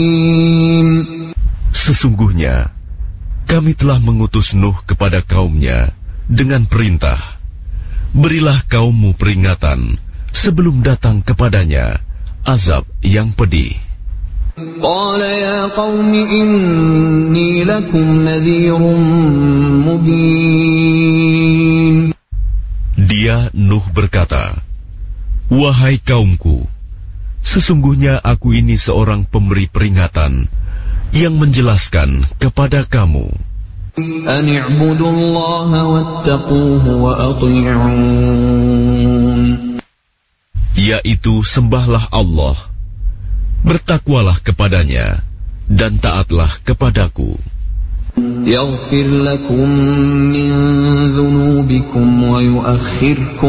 Sesungguhnya kami telah mengutus Nuh kepada kaumnya dengan perintah, berilah kaummu peringatan sebelum datang kepadanya azab yang pedih. Qala ya qaumi inni lakum nadhirun mubin. Dia Nuh berkata, wahai kaumku, sesungguhnya aku ini seorang pemberi peringatan yang menjelaskan kepada kamu. An i'budullaha wattaquhu wa ati'un. Yaitu sembahlah Allah, bertakwalah kepadanya, dan taatlah kepadaku. Yaghfir lakum min dhunubikum wa yu'akhirkum